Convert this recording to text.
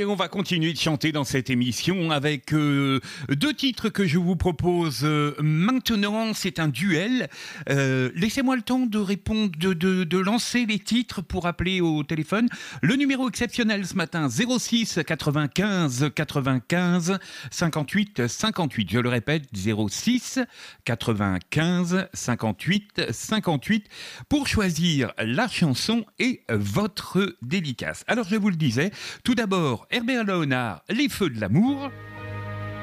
Et on va continuer de chanter dans cette émission avec deux titres que je vous propose maintenant. C'est un duel. Laissez-moi le temps de répondre, de lancer les titres pour appeler au téléphone. Le numéro exceptionnel ce matin, 06 95 95 58 58. Je le répète, 06 95 58 58 pour choisir la chanson et votre dédicace. Alors je vous le disais, tout d'abord, Herbert Léonard, Les Feux de l'amour.